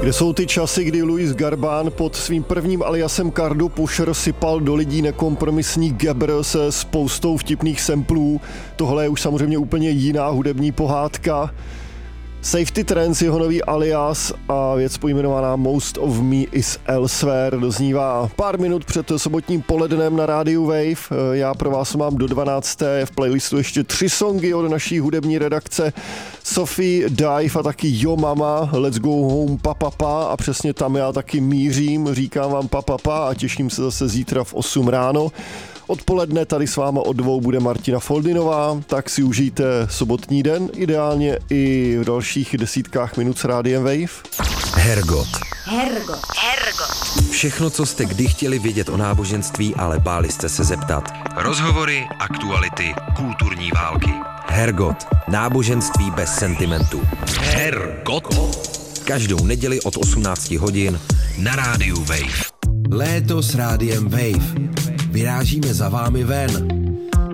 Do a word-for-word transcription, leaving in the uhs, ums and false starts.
Kde jsou ty časy, kdy Luis Garbán pod svým prvním aliasem Cardo Pusher sypal do lidí nekompromisní gebr se spoustou vtipných samplů. Tohle je už samozřejmě úplně jiná hudební pohádka. Safety Trance, jeho nový alias a věc pojmenovaná Most of Me is Elsewhere doznívá pár minut před sobotním polednem na rádiu Wave. Já pro vás mám do dvanácté v playlistu ještě tři songy od naší hudební redakce Sophie, Dive a taky Yo Mama, Let's Go Home Papa Pa a přesně tam já taky mířím, říkám vám Papa Pa a těším se zase zítra v osm ráno. Odpoledne tady s váma od dvou bude Martina Foldinová, tak si užijte sobotní den, ideálně i v dalších desítkách minut s rádiem Wave. Hergot. Hergot. Hergot. Všechno, co jste kdy chtěli vědět o náboženství, ale báli jste se zeptat. Rozhovory, aktuality, kulturní války. Hergot. Náboženství bez sentimentu. Hergot. Každou neděli od osmnácti hodin na rádiu Wave. Léto s rádiem Wave. Vyrážíme za vámi ven.